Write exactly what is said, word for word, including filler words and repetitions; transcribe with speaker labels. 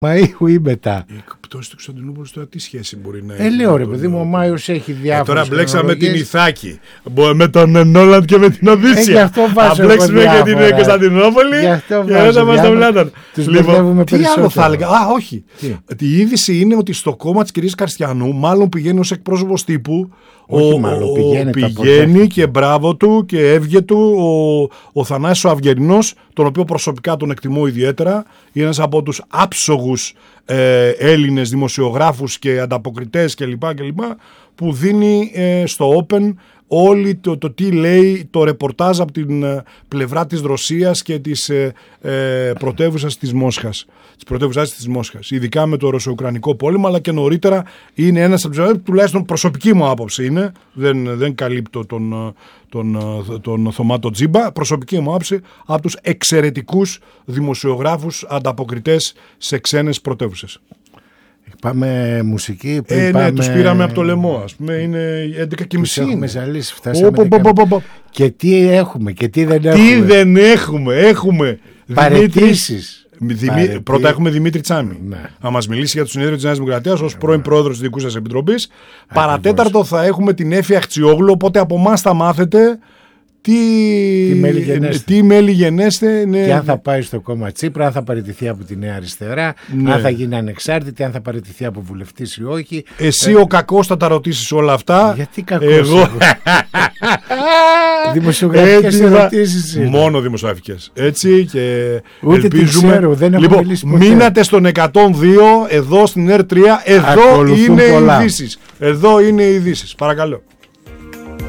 Speaker 1: Μαΐου ή μετά.
Speaker 2: Η πτώση του Κωνσταντινούπολης τώρα τι σχέση μπορεί να έχει?
Speaker 1: Ε, λέω ρε παιδί μου, ο Μάιος έχει διάφορες.
Speaker 2: Ε, τώρα μπλέξαμε την Ιθάκη. Με τον Νόλαντ και με την Οδύσσια.
Speaker 1: Θα
Speaker 2: μπλέξουμε και την Κωνσταντινούπολη. Και δεν θα μας το βλάταν.
Speaker 1: Λοιπόν,
Speaker 2: τι άλλο θα έλεγα? Α, όχι. Η είδηση είναι ότι στο κόμμα της κυρίας Καρστιανού, μάλλον πηγαίνει ως εκπρόσωπος τύπου.
Speaker 1: Όχι, ο, μάλλον, πηγαίνει,
Speaker 2: ο, πηγαίνει και μπράβο του και έβγε του ο, ο Θανάσης ο Αυγερινός, τον οποίο προσωπικά τον εκτιμώ ιδιαίτερα. Είναι ένας από τους άψογους ε, Έλληνες δημοσιογράφους και ανταποκριτές κλπ. Που δίνει ε, στο Open όλη το, το τι λέει το ρεπορτάζ από την ε, πλευρά της Ρωσίας και της ε, ε, πρωτεύουσας της Μόσχας. Της πρωτεύουσας της Μόσχας. Ειδικά με το ρωσο-ουκρανικό πόλεμο, αλλά και νωρίτερα είναι ένας από τους, τουλάχιστον προσωπική μου άποψη είναι, δεν, δεν καλύπτω τον, τον, τον, τον Θωμάτο Τζίμπα, προσωπική μου άποψη, από τους εξαιρετικούς δημοσιογράφους ανταποκριτές σε ξένες πρωτεύουσες.
Speaker 1: Πάμε μουσική.
Speaker 2: Ε,
Speaker 1: πάμε...
Speaker 2: Ναι, τους πήραμε από το λαιμό, ας πούμε, είναι έντεκα και μισή.
Speaker 1: Έχουμε ζαλίσει, φτάσαμε. Οπ, οπ, οπ, οπ. Και τι έχουμε και τι δεν έχουμε.
Speaker 2: Τι δεν έχουμε, έχουμε.
Speaker 1: Παραιτήσεις.
Speaker 2: Δημή... Πρώτα έχουμε Δημήτρη Τσάμι.
Speaker 1: Ναι.
Speaker 2: Να μας μιλήσει για το συνέδριο της Νέας Δημοκρατίας ως πρώην πρόεδρος της δικού σας επιτροπής. Παρατέταρτο θα έχουμε την Έφη Αχτσιόγλου, οπότε από εμάς θα μάθετε τι,
Speaker 1: τι μέλη γενέστε.
Speaker 2: Τι μέλη γενέστε ναι.
Speaker 1: Και αν θα πάει στο κόμμα Τσίπρα, αν θα παραιτηθεί από τη Νέα Αριστερά, ναι. αν θα γίνει ανεξάρτητη, αν θα παραιτηθεί από βουλευτής ή όχι.
Speaker 2: Εσύ ε... ο κακός θα τα ρωτήσεις όλα αυτά.
Speaker 1: Γιατί κακός?
Speaker 2: Εγώ...
Speaker 1: Δημοσιογραφικές ερωτήσεις.
Speaker 2: Μόνο δημοσιογραφικές. Έτσι και
Speaker 1: ούτε
Speaker 2: ελπίζουμε.
Speaker 1: Ξέρω, δεν έχω
Speaker 2: λοιπόν,
Speaker 1: μιλήσει ποτέ.
Speaker 2: Μείνατε στον εκατόν δύο εδώ στην Ερ τρία. Εδώ είναι οι ειδήσεις. Εδώ είναι οι ειδήσεις. Παρακαλώ.